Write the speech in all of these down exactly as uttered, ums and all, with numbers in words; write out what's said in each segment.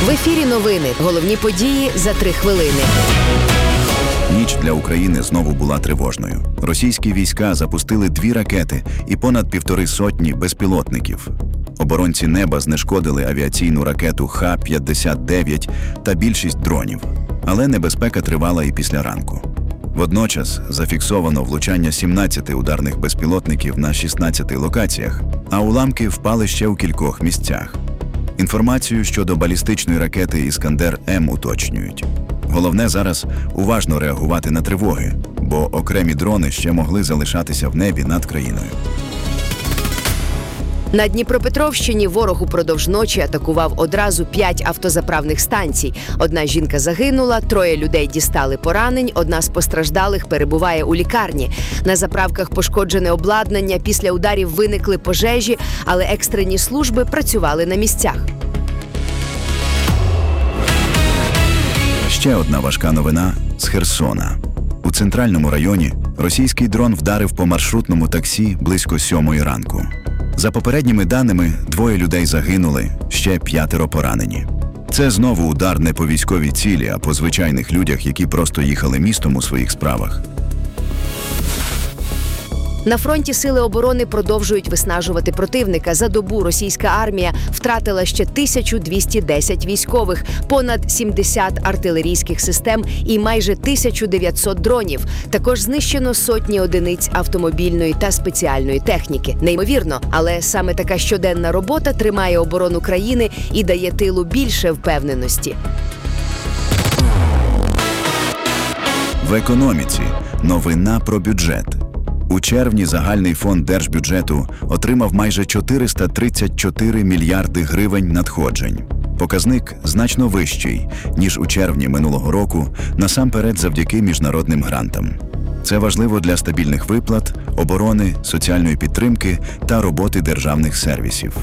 В ефірі новини. Головні події за три хвилини. Ніч для України знову була тривожною. Російські війська запустили дві ракети і понад півтори сотні безпілотників. Оборонці неба знешкодили авіаційну ракету Х п'ятдесят дев'ять та більшість дронів. Але небезпека тривала і після ранку. Водночас зафіксовано влучання сімнадцяти ударних безпілотників на шістнадцяти локаціях, а уламки впали ще у кількох місцях. Інформацію щодо балістичної ракети «Іскандер-М» уточнюють. Головне зараз уважно реагувати на тривоги, бо окремі дрони ще могли залишатися в небі над країною. На Дніпропетровщині ворог упродовж ночі атакував одразу п'ять автозаправних станцій. Одна жінка загинула, троє людей дістали поранень, одна з постраждалих перебуває у лікарні. На заправках пошкоджене обладнання, після ударів виникли пожежі, але екстрені служби працювали на місцях. Ще одна важка новина з Херсона. У центральному районі російський дрон вдарив по маршрутному таксі близько сьомої ранку. За попередніми даними, двоє людей загинули, ще п'ятеро поранені. Це знову удар не по військовій цілі, а по звичайних людях, які просто їхали містом у своїх справах. На фронті сили оборони продовжують виснажувати противника. За добу російська армія втратила ще тисячу двісті десять військових, понад сімдесят артилерійських систем і майже тисячу дев'ятсот дронів. Також знищено сотні одиниць автомобільної та спеціальної техніки. Неймовірно, але саме така щоденна робота тримає оборону країни і дає тилу більше впевненості. В економіці новина про бюджет. У червні загальний фонд держбюджету отримав майже чотириста тридцять чотири мільярди гривень надходжень. Показник значно вищий, ніж у червні минулого року, насамперед завдяки міжнародним грантам. Це важливо для стабільних виплат, оборони, соціальної підтримки та роботи державних сервісів.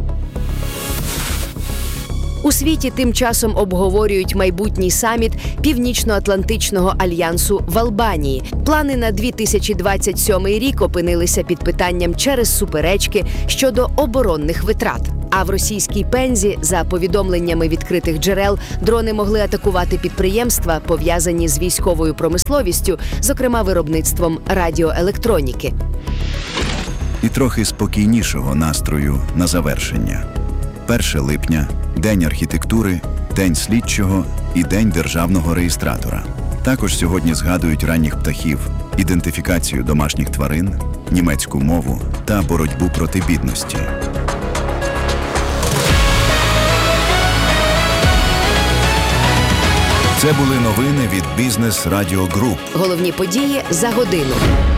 У світі тим часом обговорюють майбутній саміт Північно-Атлантичного альянсу в Албанії. Плани на дві тисячі двадцять сьомий рік опинилися під питанням через суперечки щодо оборонних витрат. А в російській Пензі, за повідомленнями відкритих джерел, дрони могли атакувати підприємства, пов'язані з військовою промисловістю, зокрема виробництвом радіоелектроніки. І трохи спокійнішого настрою на завершення. першого липня – День архітектури, День слідчого і День державного реєстратора. Також сьогодні згадують ранніх птахів, ідентифікацію домашніх тварин, німецьку мову та боротьбу проти бідності. Це були новини від Бізнес Радіо Груп. Головні події за годину.